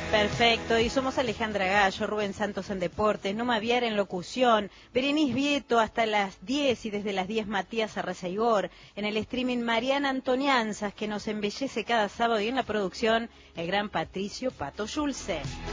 Perfecto, y somos Alejandra Gallo, Rubén Santos en Deportes, Noma Viar en Locución, Berenice Vieto hasta las 10 y desde las 10 Matías Arrasaigor, en el streaming Mariana Antonianzas que nos embellece cada sábado y en la producción el gran Patricio Pato Schulze.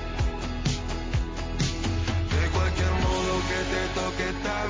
De cualquier modo que te toque está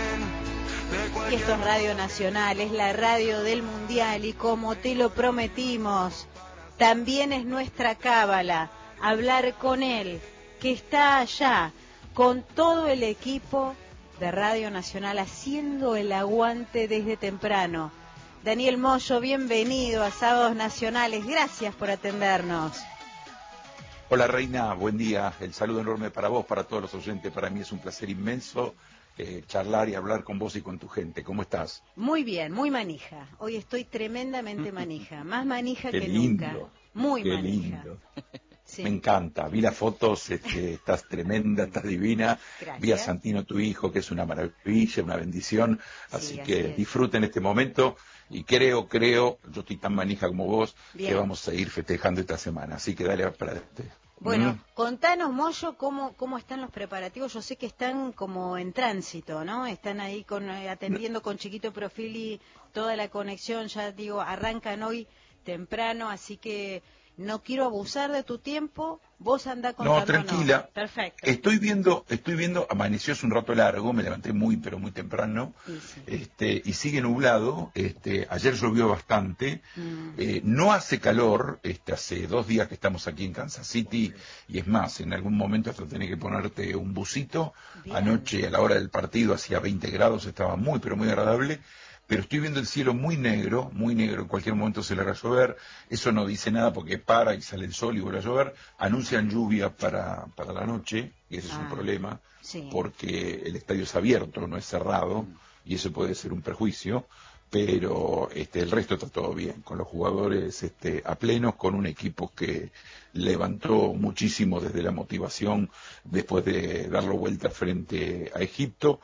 bien. Y esto es Radio Nacional, es la radio del Mundial y como te lo prometimos, también es nuestra cábala hablar con él, que está allá, con todo el equipo de Radio Nacional haciendo el aguante desde temprano. Daniel Moyo, bienvenido a Sábados Nacionales, gracias por atendernos. Hola Reina, buen día, el saludo enorme para vos, para todos los oyentes, para mí es un placer inmenso charlar y hablar con vos y con tu gente. ¿Cómo estás? Muy bien, muy manija, hoy estoy tremendamente manija, más manija que lindo, nunca, muy qué manija. Lindo. Sí. Me encanta, vi las fotos, estás tremenda, estás divina. Gracias. Vi a Santino, tu hijo, que es una maravilla, una bendición, así que disfruten este momento y creo, yo estoy tan manija como vos, bien, que vamos a ir festejando esta semana, así que dale para adelante. Bueno, contanos, Moyo, cómo están los preparativos. Yo sé que están como en tránsito, ¿no? Están ahí atendiendo con Chiquito Profili toda la conexión, ya digo, arrancan hoy temprano, así que no quiero abusar de tu tiempo, vos andá contándonos. No, tranquila. Perfecto. Estoy viendo, amaneció hace un rato largo, me levanté pero muy temprano, sí. Y sigue nublado, ayer llovió bastante, no hace calor, hace 2 días que estamos aquí en Kansas City, y es más, en algún momento hasta tenés que ponerte un busito. Bien. Anoche a la hora del partido hacía 20 grados, estaba muy agradable. Pero estoy viendo el cielo muy negro, en cualquier momento se le hará llover, eso no dice nada porque para y sale el sol y vuelve a llover, anuncian lluvia para la noche, y ese es un problema, sí, porque el estadio es abierto, no es cerrado, y eso puede ser un perjuicio, pero el resto está todo bien, con los jugadores a plenos, con un equipo que levantó muchísimo desde la motivación después de darlo vuelta frente a Egipto,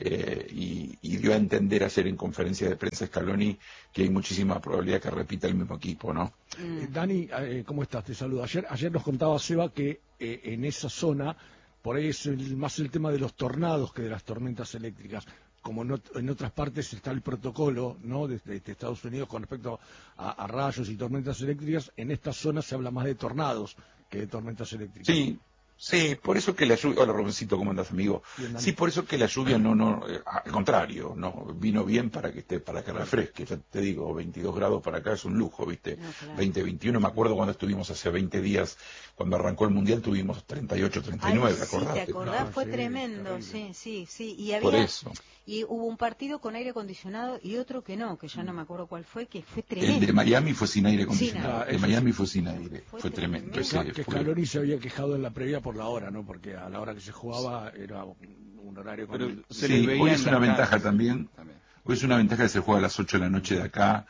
y dio a entender ayer en conferencia de prensa Scaloni que hay muchísima probabilidad que repita el mismo equipo, ¿no? Dani, ¿cómo estás? Te saludo. Ayer nos contaba Seba que en esa zona, por ahí es más el tema de los tornados que de las tormentas eléctricas. Como en otras partes está el protocolo, ¿no?, de Estados Unidos con respecto a rayos y tormentas eléctricas, en esta zona se habla más de tornados que de tormentas eléctricas. Sí, por eso que la lluvia... Hola, Robencito, ¿cómo andas, amigo? Bien, sí, por eso que la lluvia al contrario, vino bien para que refresque. Ya te digo, 22 grados para acá es un lujo, ¿viste? No, claro. 20, 21, me acuerdo cuando estuvimos hace 20 días, cuando arrancó el Mundial, tuvimos 38, 39, ¿acordás? Sí, ¿te acordás? Fue tremendo, sí. Y había... Por eso. Y hubo un partido con aire acondicionado y otro que no, que ya no me acuerdo cuál fue, que fue tremendo. El de Miami fue sin aire acondicionado. El de Miami fue sin aire. Fue tremendo. Que Scaloni se había quejado en la previa por la hora, ¿no? Porque a la hora que se jugaba era un horario... Sí, hoy es una ventaja también. Hoy es una ventaja que se juega a las 8 de la noche de acá.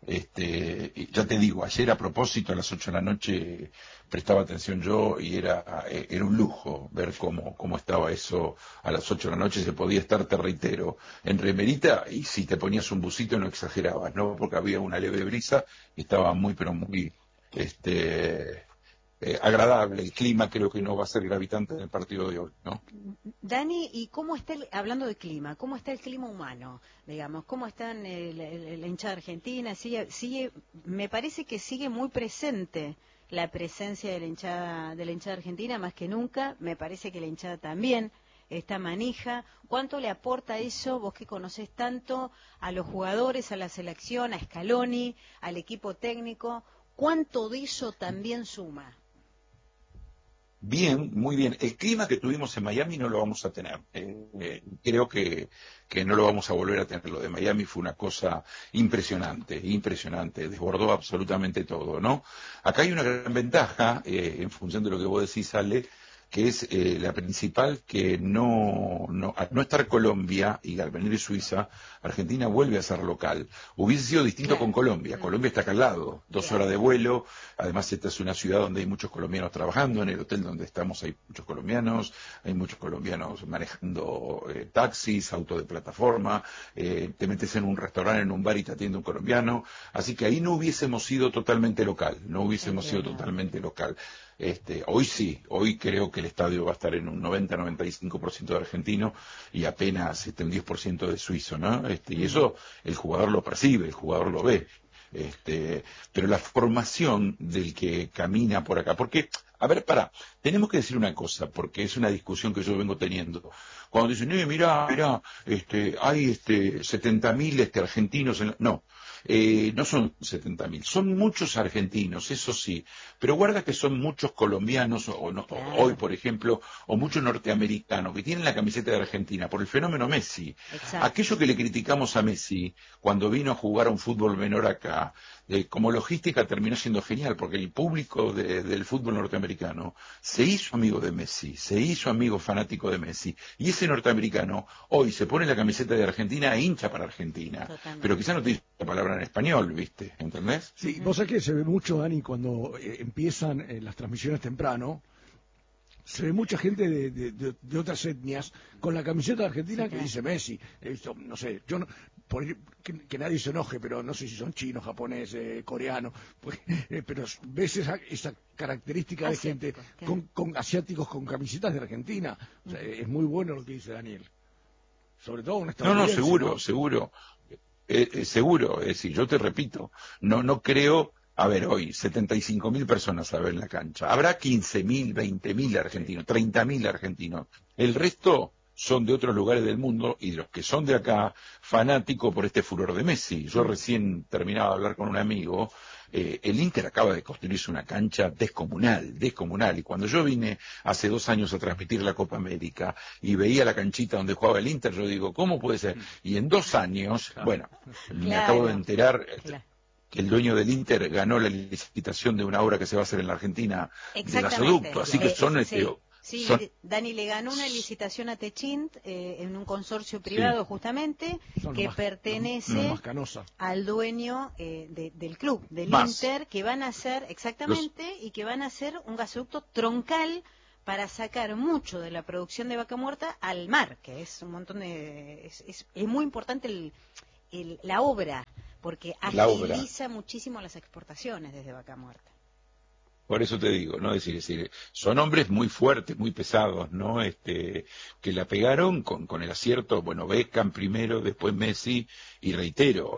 Ya te digo, ayer a propósito a las 8 de la noche prestaba atención yo y era un lujo ver cómo estaba eso a las 8 de la noche. Se podía estar, te reitero, en remerita, y si te ponías un busito no exagerabas, ¿no? Porque había una leve brisa y estaba muy agradable. El clima creo que no va a ser gravitante en el partido de hoy, ¿no? Dani, ¿y cómo está, hablando de clima, cómo está el clima humano, digamos? ¿Cómo está la hinchada argentina? Sigue, me parece que sigue muy presente la presencia de la hinchada argentina, más que nunca. Me parece que la hinchada también está manija. ¿Cuánto le aporta eso, vos que conocés tanto, a los jugadores, a la selección, a Scaloni, al equipo técnico? ¿Cuánto de eso también suma? Bien, muy bien. El clima que tuvimos en Miami no lo vamos a tener. Creo que no lo vamos a volver a tener. Lo de Miami fue una cosa impresionante, desbordó absolutamente todo, ¿no? Acá hay una gran ventaja, en función de lo que vos decís, Ale, que es la principal, que al no estar Colombia y al venir Suiza, Argentina vuelve a ser local. Hubiese sido distinto con Colombia. Colombia está acá al lado, 2 horas de vuelo. Además, esta es una ciudad donde hay muchos colombianos trabajando. En el hotel donde estamos hay muchos colombianos manejando taxis, autos de plataforma. Te metes en un restaurante, en un bar y te atiende un colombiano. Así que ahí no hubiésemos sido totalmente local, Hoy sí, hoy creo que el estadio va a estar en un 90-95% de argentino y apenas un 10% de suizo, ¿no? Y eso el jugador lo percibe, el jugador lo ve. Pero la formación del que camina por acá, porque, a ver, tenemos que decir una cosa, porque es una discusión que yo vengo teniendo. Cuando dicen, mirá, hay 70.000 argentinos no. No son 70.000, son muchos argentinos, eso sí, pero guarda que son muchos colombianos, Claro. hoy por ejemplo, o muchos norteamericanos que tienen la camiseta de Argentina por el fenómeno Messi. Exacto. Aquello que le criticamos a Messi cuando vino a jugar a un fútbol menor acá, como logística terminó siendo genial, porque el público del fútbol norteamericano se hizo amigo de Messi, se hizo amigo fanático de Messi, y ese norteamericano hoy se pone la camiseta de Argentina e hincha para Argentina. Totalmente. Pero quizá no te dice la palabra en español, ¿viste? ¿Entendés? Sí, vos sabés que se ve mucho, Dani, cuando empiezan las transmisiones temprano, se ve mucha gente de otras etnias con la camiseta de Argentina, Sí, que claro. dice Messi. No sé, yo no, que nadie se enoje, pero no sé si son chinos, japoneses, coreanos, pero ves esa característica de gente Asiáticos, claro. con asiáticos con camisetas de Argentina. O sea, es muy bueno lo que dice Daniel. Sobre todo un No, estadounidense, seguro, ¿no? seguro. Seguro, es decir, yo te repito, no creo, a ver, hoy 75.000 personas a ver en la cancha, habrá 15.000, 20.000 argentinos, 30.000 argentinos, el resto son de otros lugares del mundo y de los que son de acá, fanáticos por este furor de Messi. Yo recién terminaba de hablar con un amigo, el Inter acaba de construirse una cancha descomunal, y cuando yo vine hace 2 años a transmitir la Copa América y veía la canchita donde jugaba el Inter, yo digo, ¿cómo puede ser? Y en 2 años, bueno, me acabo de enterar Claro. que el dueño del Inter ganó la licitación de una obra que se va a hacer en la Argentina de Exactamente. gasoducto, así que son Sí, son- Dani le ganó una licitación a Techint en un consorcio sí, privado justamente Son que los pertenece más Canosa. al dueño del club, del más. Inter, que van a hacer exactamente y que van a hacer un gasoducto troncal para sacar mucho de la producción de vaca muerta al mar, que es un montón de es muy importante la obra porque La obra. agiliza muchísimo las exportaciones desde vaca muerta. Por eso te digo, ¿no? Es decir, son hombres muy fuertes, muy pesados, ¿no? Que la pegaron con el acierto, bueno, Beckham primero, después Messi, y reitero,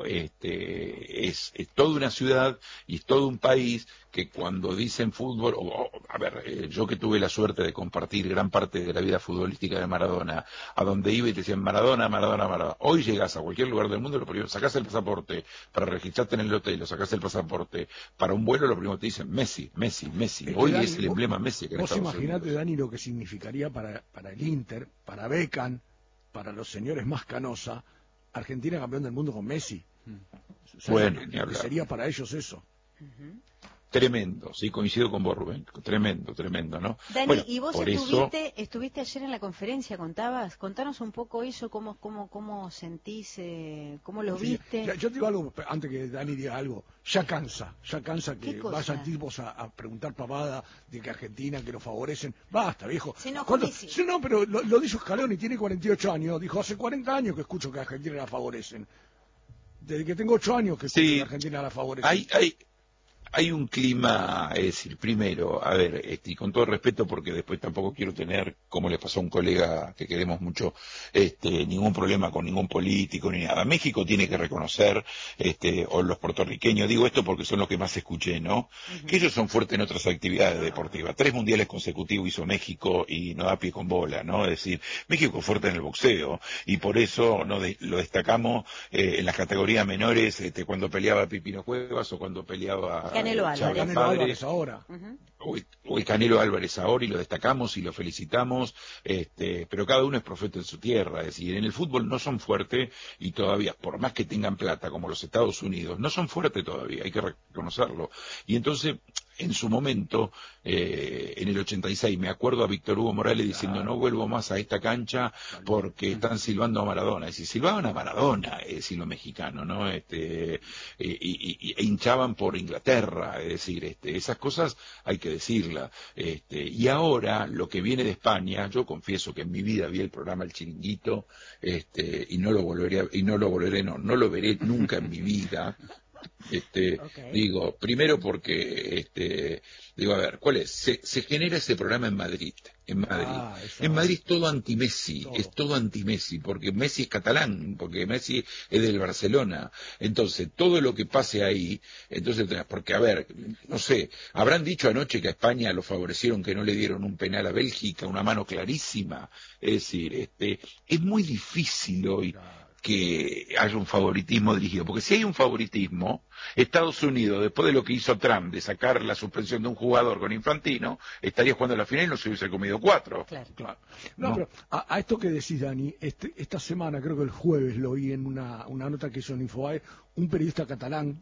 es toda una ciudad y es todo un país que cuando dicen fútbol, a ver, yo que tuve la suerte de compartir gran parte de la vida futbolística de Maradona, a donde iba y te decían Maradona, Maradona, Maradona. Hoy llegas a cualquier lugar del mundo, lo primero, sacás el pasaporte para registrarte en el hotel, o sacás el pasaporte para un vuelo, lo primero te dicen Messi, Messi, Messi. Hoy Dani, es el emblema Messi que en vos Estados imaginate, Unidos. Dani, lo que significaría para el Inter, para Beckham, para los señores más Canosa, Argentina campeón del mundo con Messi. O sea, Bueno, lo ni que hablar. sería para ellos eso. Tremendo, sí, coincido con vos, Rubén. Tremendo, ¿no? Dani, Bueno, y vos por eso, estuviste ayer en la conferencia, contanos un poco eso, cómo sentís, cómo lo Sí, viste. yo te digo algo, antes que Dani diga algo, ya cansa ¿Qué que cosa? vayan tipos a preguntar pavada de que Argentina, que lo favorecen. Basta, viejo. Se enojó ¿Cuánto? Messi. Sí, no, pero lo dijo Scaloni, tiene 48 años, dijo, hace 40 años que escucho que a Argentina la favorecen. Desde que tengo 8 años que escucho que a sí, Argentina la favorecen. hay un clima, es decir, primero, a ver, y con todo respeto, porque después tampoco quiero tener, como le pasó a un colega que queremos mucho, ningún problema con ningún político ni nada. México tiene que reconocer, o los puertorriqueños, digo esto porque son los que más escuché, ¿no? Que ellos son fuertes en otras actividades deportivas. 3 mundiales consecutivos hizo México y no da pie con bola, ¿no? Es decir, México es fuerte en el boxeo y por eso lo destacamos en las categorías menores, cuando peleaba Pipino Cuevas o cuando peleaba Canelo Chávez Álvarez. Canelo Padre, Álvarez ahora. o el Canelo Álvarez ahora, y lo destacamos y lo felicitamos, pero cada uno es profeta en su tierra. Es decir, en el fútbol no son fuertes y todavía, por más que tengan plata como los Estados Unidos, no son fuertes todavía, hay que reconocerlo. Y entonces, en su momento, en el 86, me acuerdo a Víctor Hugo Morales diciendo, no vuelvo más a esta cancha porque están silbando a Maradona. Es decir, silbaban a Maradona, es decir, los mexicanos, ¿no? E hinchaban por Inglaterra, es decir, esas cosas hay que decirlas. Y ahora, lo que viene de España, yo confieso que en mi vida vi el programa El Chiringuito, y no lo volveré, no lo veré nunca en mi vida, Okay. Digo, primero porque, digo, a ver, ¿cuál es? Se genera ese programa en Madrid. En Madrid todo anti-Messi, es todo anti-Messi, porque Messi es catalán, porque Messi es del Barcelona. Entonces, todo lo que pase ahí, entonces, porque, a ver, no sé, habrán dicho anoche que a España lo favorecieron, que no le dieron un penal a Bélgica, una mano clarísima. Es decir, es muy difícil hoy que haya un favoritismo dirigido, porque si hay un favoritismo, Estados Unidos, después de lo que hizo Trump, de sacar la suspensión de un jugador con Infantino, estaría jugando la final y no se hubiese comido 4. Claro. No, pero a esto que decís, Dani, esta semana, creo que el jueves, lo oí en una nota que hizo en Infobae, un periodista catalán,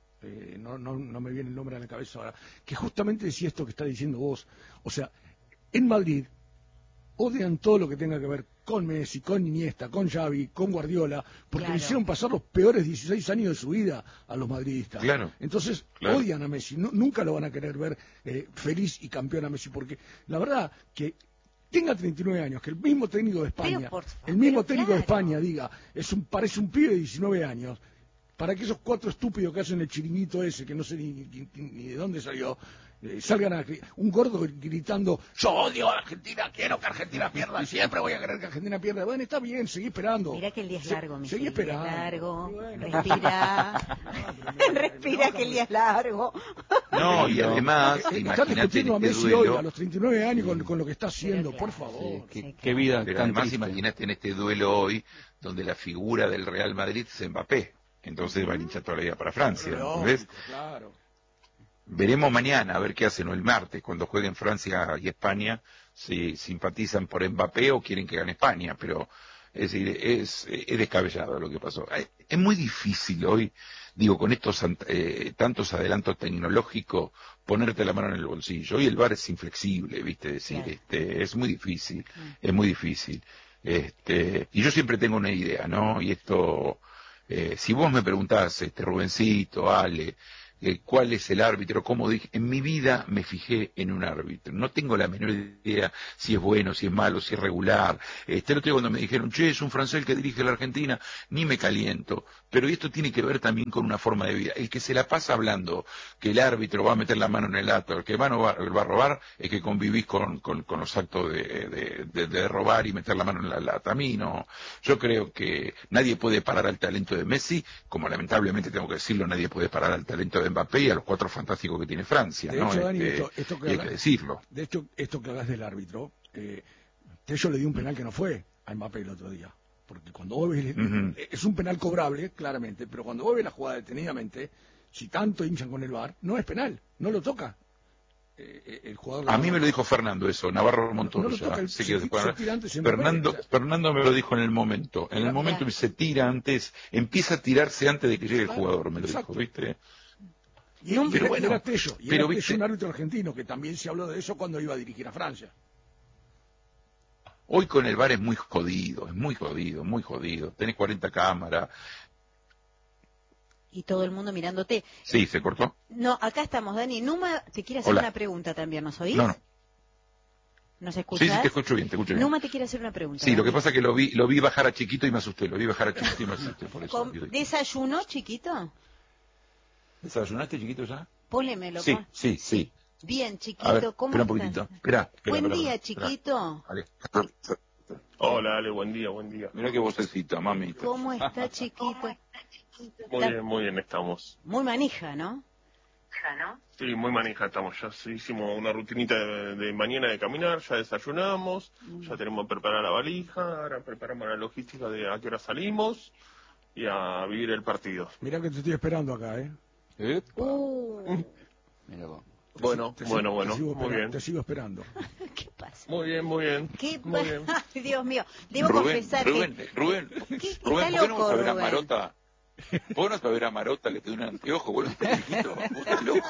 no me viene el nombre a la cabeza ahora, que justamente decía esto que está diciendo vos. O sea, en Madrid odian todo lo que tenga que ver con Messi, con Iniesta, con Xavi, con Guardiola, porque le hicieron pasar los peores 16 años de su vida a los madridistas. Entonces odian a Messi, nunca lo van a querer ver feliz y campeón a Messi, porque la verdad que tenga 39 años, que el mismo técnico de España, diga, parece un pibe de 19 años, para que esos 4 estúpidos que hacen el chiringuito ese, que no sé ni de dónde salió, salgan un gordo gritando, yo odio a Argentina, quiero que Argentina pierda, siempre voy a querer que Argentina pierda. Bueno, está bien, seguí esperando. Mirá que el día es largo, mi seguí esperando. Largo, respira, respira que el día es largo. No, y además, están discutiendo a Messi hoy, a los 39 años, con lo que está haciendo, por favor. Qué vida. Pero además, imagínate en este duelo hoy, donde la figura del Real Madrid es Mbappé. Entonces va a hinchar toda la vida para Francia, ¿ves? Claro. Veremos mañana a ver qué hacen, o el martes, cuando jueguen Francia y España, si simpatizan por Mbappé o quieren que gane España, pero es decir, es descabellado lo que pasó. Es muy difícil hoy, digo, con estos tantos adelantos tecnológicos, ponerte la mano en el bolsillo. Hoy el VAR es inflexible, ¿viste? Decir, es muy difícil, es muy difícil. Y yo siempre tengo una idea, ¿no? Y esto, si vos me preguntás, Rubencito, Ale, cuál es el árbitro, como dije, en mi vida me fijé en un árbitro, no tengo la menor idea si es bueno, si es malo, si es regular. El otro día cuando me dijeron, che, es un francés el que dirige la Argentina, ni me caliento, pero esto tiene que ver también con una forma de vida. El que se la pasa hablando que el árbitro va a meter la mano en el acto, el que va a robar, es que convivís con los actos de robar y meter la mano en la lata. A mí no, yo creo que nadie puede parar al talento de Messi, como lamentablemente tengo que decirlo, nadie puede parar al talento de Mbappé y a los 4 fantásticos que tiene Francia, de ¿no? Hecho, Dani, hay que decirlo. De hecho, esto que hablas del árbitro, Tello le dio un penal que no fue a Mbappé el otro día, porque cuando vos ves, es un penal cobrable, claramente, pero cuando vos ves la jugada detenidamente, si tanto hinchan con el VAR, no es penal, no lo toca. El jugador a mí me lo dijo Fernando eso, Navarro Montoro, Fernando me lo dijo en el momento, se tira antes, empieza a tirarse antes de que llegue el jugador, me lo dijo, ¿viste? Pero bueno, era Tello, era un árbitro argentino que también se habló de eso cuando iba a dirigir a Francia. Hoy con el VAR es muy jodido, muy jodido. Tenés 40 cámaras. Y todo el mundo mirándote. Sí, ¿se cortó? No, acá estamos, Dani. Numa te quiere hacer una pregunta también, ¿nos oís? No. ¿Nos escuchás? Sí, te escucho bien, Numa te quiere hacer una pregunta. Sí, Dani. Lo que pasa es que lo vi bajar a Chiquito y me asusté, por eso. ¿Desayunó, Chiquito? ¿Desayunaste, Chiquito, ya? Pólemelo. Sí. Bien, Chiquito, ¿cómo estás? Un poquitito. Espera, buen día, Chiquito. Hola, Ale, buen día. Mirá qué vocecita, mami. ¿Cómo está, Chiquito? Muy bien estamos. Muy manija, ¿no? Sí, muy manija estamos. Ya hicimos una rutinita de mañana de caminar, ya desayunamos, ya tenemos preparada la valija, ahora preparamos la logística de a qué hora salimos y a vivir el partido. Mirá que te estoy esperando acá, Mira vos. Bueno, muy bien. Te sigo esperando. ¿Qué pasa? Muy bien. ¿Qué pasa? Dios mío, debo confesar Rubén, ¿por qué no vamos a ver a Marota? ¿Vos no vas a ver a Marota que te da un anteojo? Vos Chiquito, vos estás loco.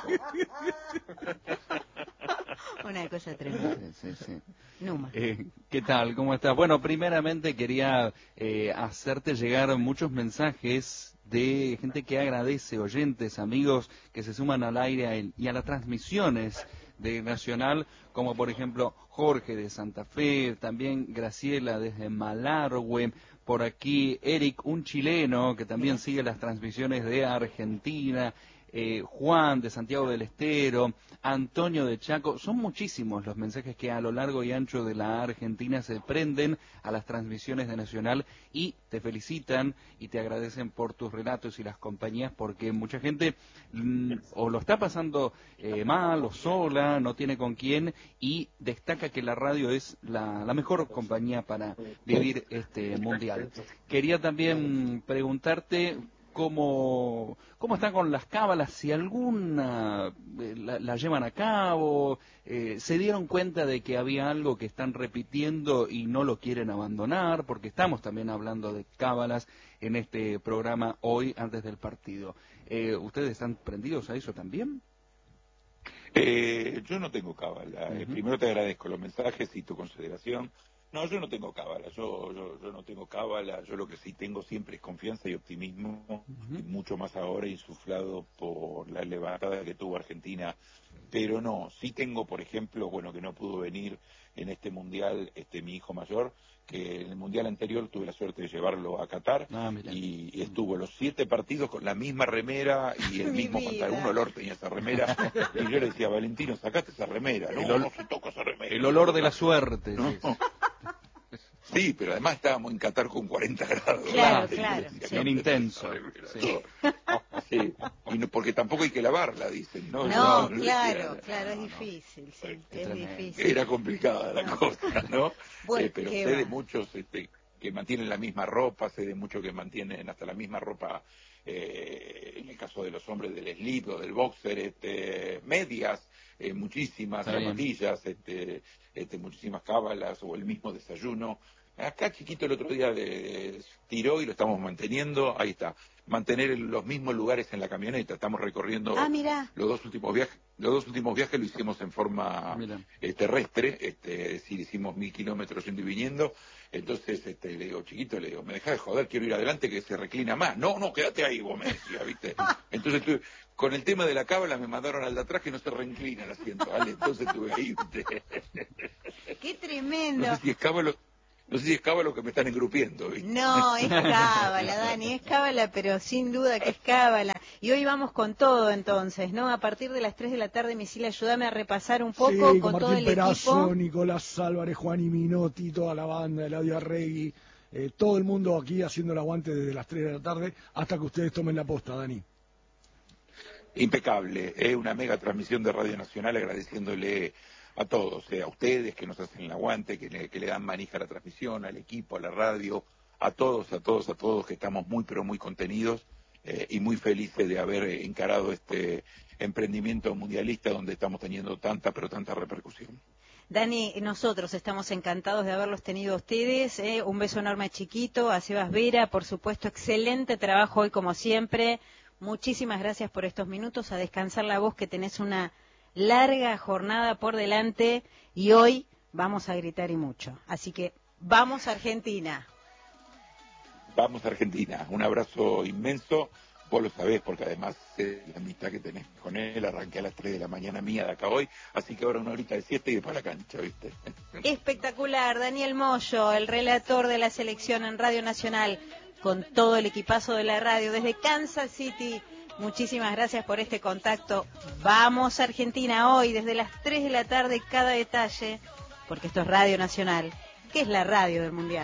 Una cosa tremenda. Sí. Numa. ¿Qué tal? ¿Cómo estás? Bueno, primeramente quería hacerte llegar muchos mensajes de gente que agradece, oyentes, amigos que se suman al aire y a las transmisiones de Nacional, como por ejemplo Jorge de Santa Fe, también Graciela desde Malargüe, por aquí Eric, un chileno que también sigue las transmisiones de Argentina, Juan de Santiago del Estero, Antonio de Chaco. Son muchísimos los mensajes que a lo largo y ancho de la Argentina se prenden a las transmisiones de Nacional y te felicitan y te agradecen por tus relatos y las compañías, porque mucha gente o lo está pasando mal o sola, no tiene con quién, y destaca que la radio es la mejor compañía para vivir este mundial. Quería también preguntarte cómo están con las cábalas, si alguna la llevan a cabo, se dieron cuenta de que había algo que están repitiendo y no lo quieren abandonar, porque estamos también hablando de cábalas en este programa hoy antes del partido. ¿Ustedes están prendidos a eso también? Yo no tengo cábala. Primero te agradezco los mensajes y tu consideración. No, yo no tengo cábala, yo no tengo cábala, yo lo que sí tengo siempre es confianza y optimismo, y mucho más ahora insuflado por la levantada que tuvo Argentina, pero no, sí tengo, por ejemplo, bueno, que no pudo venir en este mundial mi hijo mayor, que en el mundial anterior tuve la suerte de llevarlo a Qatar, y estuvo los 7 partidos con la misma remera y el mismo pantalón, un olor tenía esa remera, y yo le decía, Valentino, sacaste esa remera, no se toca esa remera. El olor de la suerte. No. Sí, pero además estábamos en Qatar con 40 grados. Claro, bien intenso. Sí, y no, porque tampoco hay que lavarla, dicen, ¿no? No, claro, es difícil, sí, es difícil. Era complicada la cosa, ¿no? Bueno, pero sé de muchos que mantienen la misma ropa, sé de muchos que mantienen hasta la misma ropa, en el caso de los hombres del slip o del boxer, medias, muchísimas zapatillas, muchísimas cábalas o el mismo desayuno. Acá Chiquito el otro día tiró y lo estamos manteniendo, ahí está, mantener los mismos lugares en la camioneta, estamos recorriendo los dos últimos viajes lo hicimos en forma terrestre, es decir, hicimos 1000 kilómetros yendo y viniendo, entonces le digo, Chiquito, me dejás de joder, quiero ir adelante que se reclina más, no, quédate ahí, vos me decías, ¿viste? Entonces con el tema de la cábala me mandaron al de atrás que no se reinclina el asiento, ¿vale? Entonces estuve ahí, ¿viste? ¡Qué tremendo! No sé si es cábala o que me están engrupiendo, ¿viste? No, es cábala, Dani, es cábala, pero sin duda que es cábala. Y hoy vamos con todo entonces, ¿no? A partir de las 3 de la tarde, Misil, ayúdame a repasar un poco sí, con Martín todo el Perazo, equipo. Nicolás Álvarez, Juan y Minotti, toda la banda, Eladio Arregui, todo el mundo aquí haciendo el aguante desde las 3 de la tarde hasta que ustedes tomen la posta, Dani. Impecable, una mega transmisión de Radio Nacional, agradeciéndole a todos, a ustedes que nos hacen el aguante, que le dan manija a la transmisión, al equipo, a la radio, a todos que estamos muy pero muy contenidos y muy felices de haber encarado este emprendimiento mundialista donde estamos teniendo tanta pero tanta repercusión. Dani, nosotros estamos encantados de haberlos tenido a ustedes, un beso enorme a Chiquito, a Sebas Vera, por supuesto, excelente trabajo hoy como siempre, muchísimas gracias por estos minutos, a descansar la voz que tenés una larga jornada por delante y hoy vamos a gritar y mucho. Así que vamos Argentina. Vamos Argentina. Un abrazo inmenso. Vos lo sabés porque además la amistad que tenés con él. Arranqué a las 3 de la mañana mía de acá hoy. Así que ahora una horita de siesta y después a la cancha, ¿viste? Espectacular. Daniel Moyo, el relator de la selección en Radio Nacional, con todo el equipazo de la radio desde Kansas City. Muchísimas gracias por este contacto. Vamos Argentina hoy, desde las 3 de la tarde, cada detalle, porque esto es Radio Nacional, que es la radio del Mundial.